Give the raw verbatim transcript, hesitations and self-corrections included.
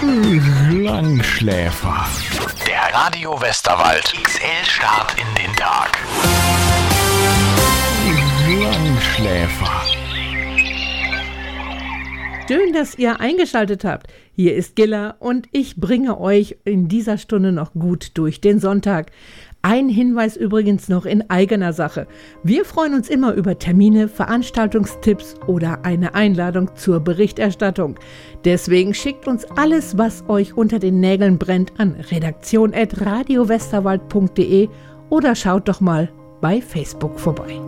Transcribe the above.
Langschläfer. Der Radio Westerwald X L-Start in den Tag. Langschläfer. Schön, dass ihr eingeschaltet habt. Hier ist Gilla und ich bringe euch in dieser Stunde noch gut durch den Sonntag. Ein Hinweis übrigens noch in eigener Sache. Wir freuen uns immer über Termine, Veranstaltungstipps oder eine Einladung zur Berichterstattung. Deswegen schickt uns alles, was euch unter den Nägeln brennt, an redaktion at radiowesterwald punkt de oder schaut doch mal bei Facebook vorbei.